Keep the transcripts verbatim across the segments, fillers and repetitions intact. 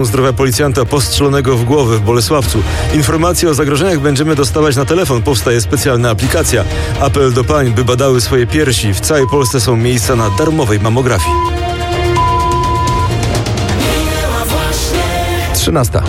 Zdrowia policjanta postrzelonego w głowę w Bolesławcu. Informacje o zagrożeniach będziemy dostawać na telefon. Powstaje specjalna aplikacja. Apel do pań, by badały swoje piersi. W całej Polsce są miejsca na darmowej mamografii. trzynasta.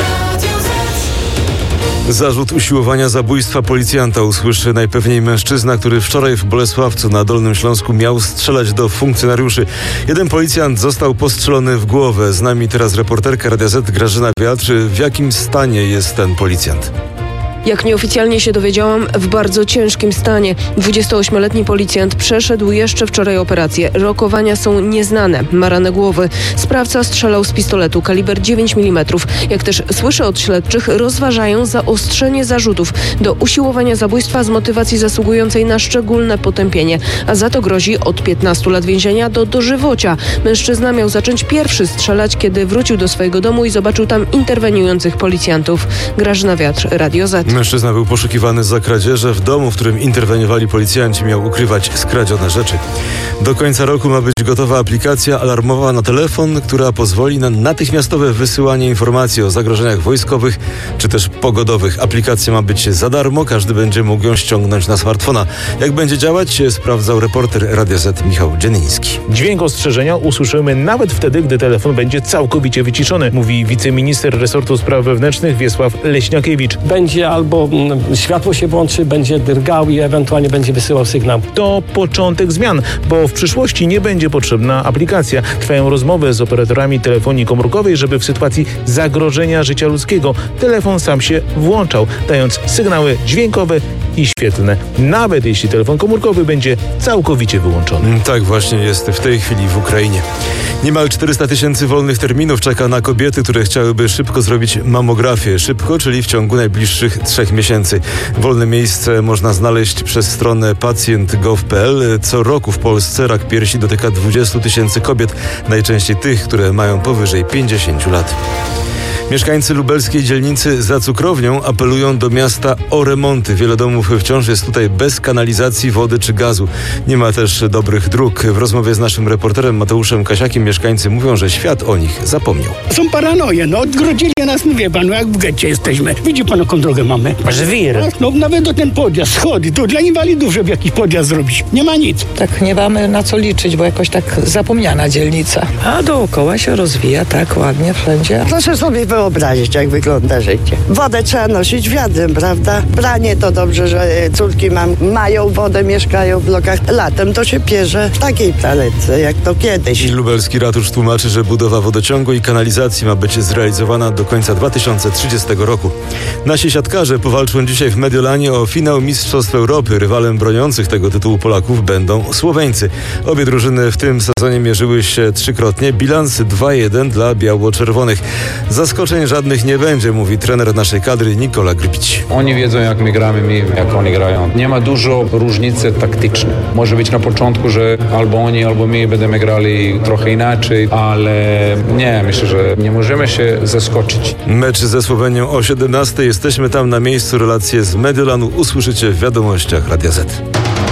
Zarzut usiłowania zabójstwa policjanta usłyszy najpewniej mężczyzna, który wczoraj w Bolesławcu na Dolnym Śląsku miał strzelać do funkcjonariuszy. Jeden policjant został postrzelony w głowę. Z nami teraz reporterka Radia Z Grażyna Wiatr. W jakim stanie jest ten policjant? Jak nieoficjalnie się dowiedziałam, w bardzo ciężkim stanie. dwudziestoośmioletni policjant przeszedł jeszcze wczoraj operację. Rokowania są nieznane. Ma ranę głowy. Sprawca strzelał z pistoletu kaliber dziewięć milimetrów. Jak też słyszę od śledczych, rozważają zaostrzenie zarzutów do usiłowania zabójstwa z motywacji zasługującej na szczególne potępienie. A za to grozi od piętnastu lat więzienia do dożywocia. Mężczyzna miał zacząć pierwszy strzelać, kiedy wrócił do swojego domu i zobaczył tam interweniujących policjantów. Grażyna Wiatr, Radio Z. Mężczyzna był poszukiwany za kradzieże. W domu, w którym interweniowali policjanci, miał ukrywać skradzione rzeczy. Do końca roku ma być gotowa aplikacja alarmowa na telefon, która pozwoli na natychmiastowe wysyłanie informacji o zagrożeniach wojskowych czy też pogodowych. Aplikacja ma być za darmo, każdy będzie mógł ją ściągnąć na smartfona. Jak będzie działać, sprawdzał reporter Radia Z Michał Dzienniński. Dźwięk ostrzeżenia usłyszymy nawet wtedy, gdy telefon będzie całkowicie wyciszony, mówi wiceminister resortu spraw wewnętrznych Wiesław Leśniakiewicz. Będzie albo światło się włączy, będzie drgał i ewentualnie będzie wysyłał sygnał. To początek zmian, bo w przyszłości nie będzie potrzebna aplikacja. Trwają rozmowy z operatorami telefonii komórkowej, żeby w sytuacji zagrożenia życia ludzkiego telefon sam się włączał, dając sygnały dźwiękowe i świetlne, nawet jeśli telefon komórkowy będzie całkowicie wyłączony. Tak właśnie jest w tej chwili w Ukrainie. Niemal czterysta tysięcy wolnych terminów czeka na kobiety, które chciałyby szybko zrobić mamografię. Szybko, czyli w ciągu najbliższych trzech miesięcy. Wolne miejsce można znaleźć przez stronę pacjent kropka gov kropka pe el. Co roku w Polsce rak piersi dotyka dwadzieścia tysięcy kobiet, najczęściej tych, które mają powyżej pięćdziesięciu lat. Mieszkańcy lubelskiej dzielnicy za Cukrownią apelują do miasta o remonty. Wiele domów wciąż jest tutaj bez kanalizacji, wody czy gazu. Nie ma też dobrych dróg. W rozmowie z naszym reporterem Mateuszem Kasiakiem mieszkańcy mówią, że świat o nich zapomniał. Są paranoje, no odgrodzili nas, no wie pan, no jak w getcie jesteśmy. Widzi pan, jaką drogę mamy? Żwir. No nawet do ten podjazd, schody, to dla inwalidów, żeby jakiś podjazd zrobić. Nie ma nic. Tak nie mamy na co liczyć, bo jakoś tak zapomniana dzielnica. A dookoła się rozwija tak ładnie wszędzie. Proszę sobie wyobrazić, jak wygląda życie. Wodę trzeba nosić wiadrem, prawda? Pranie to dobrze, że córki mam, mają wodę, mieszkają w blokach. Latem to się pierze w takiej taletce, jak to kiedyś. Lubelski ratusz tłumaczy, że budowa wodociągu i kanalizacji ma być zrealizowana do końca dwa tysiące trzydziestego roku. Nasi siatkarze powalczą dzisiaj w Mediolanie o finał Mistrzostw Europy. Rywalem broniących tego tytułu Polaków będą Słoweńcy. Obie drużyny w tym sezonie mierzyły się trzykrotnie. Bilans dwa jeden dla biało-czerwonych. Zaskoczeń żadnych nie będzie, mówi trener naszej kadry Nikola Grbić. Oni wiedzą, jak my gramy, my jak oni grają. Nie ma dużo różnicy taktycznej. Może być na początku, że albo oni, albo my będziemy grali trochę inaczej, ale nie, myślę, że nie możemy się zaskoczyć. Mecz ze Słowenią o siedemnastej. Jesteśmy tam na miejscu. Relacje z Mediolanu usłyszycie w wiadomościach Radia Z.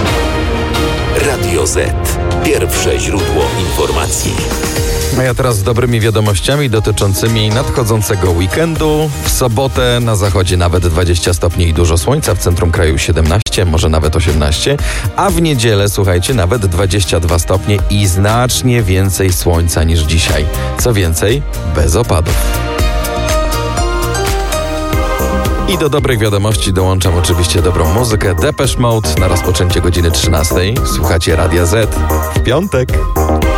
Radio Z. Pierwsze źródło informacji. A ja teraz z dobrymi wiadomościami dotyczącymi nadchodzącego weekendu. W sobotę na zachodzie nawet dwadzieścia stopni i dużo słońca, w centrum kraju siedemnaście, może nawet osiemnaście, a w niedzielę, słuchajcie, nawet dwadzieścia dwa stopnie i znacznie więcej słońca niż dzisiaj. Co więcej, bez opadów. I do dobrych wiadomości dołączam oczywiście dobrą muzykę. Depeche Mode na rozpoczęcie godziny trzynastej. Słuchacie Radia Z w piątek.